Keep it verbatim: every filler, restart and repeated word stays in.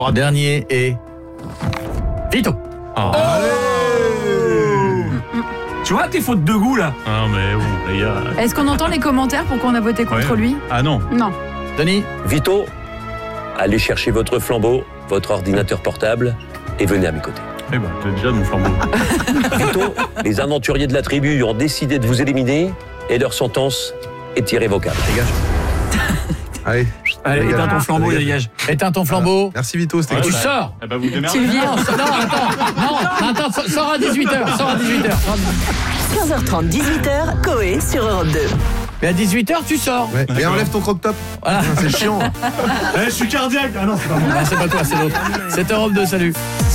Dernier et Vito. Oh. Tu vois tes fautes de goût là. Ah mais bon les gars. Est-ce qu'on entend les commentaires pour qu'on a voté contre Ouais. lui? Ah non. Non. Denis. Vito, allez chercher votre flambeau, votre ordinateur portable et venez à mes côtés. Eh ben, t'as déjà mon flambeau. Vito, les aventuriers de la tribu ont décidé de vous éliminer et leur sentence est irrévocable. Dégage. Allez. Allez, Dégage. éteins ton flambeau, Dégage. dégage. Éteins ton flambeau. Merci Vito, c'était Ouais, cool. Tu bah, sors. Eh ben, vous démerdez. Tu le vires. Non, non, attends. Non, attends, so- sors à dix-huit heures. Sors à dix-huit heures. quinze heures trente, dix-huit heures, Coé sur Europe deux. Mais à dix-huit heures, tu sors. Ouais. Et enlève ton crop top. Voilà. C'est chiant. Eh, je suis cardiaque. Ah non, c'est pas moi. Non, c'est pas toi, c'est l'autre. C'est Europe deux, salut.